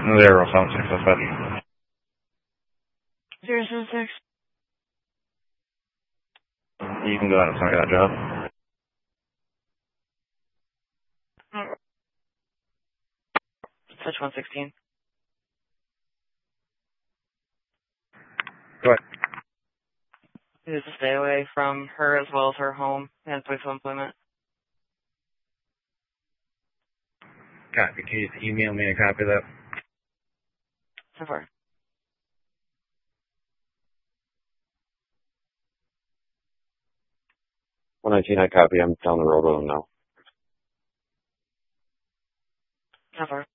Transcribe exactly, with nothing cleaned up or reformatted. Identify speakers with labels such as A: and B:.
A: Zero seven six, that's better.
B: Zero seven six.
A: You can go ahead and send me that job.
B: Touch one sixteen.
A: Go ahead.
B: Is to stay away from her as well as her home and place of employment.
A: Copy. Can you just email me a copy of that?
B: So far.
C: one nineteen, I copy. I'm down the road with them now.
B: So far.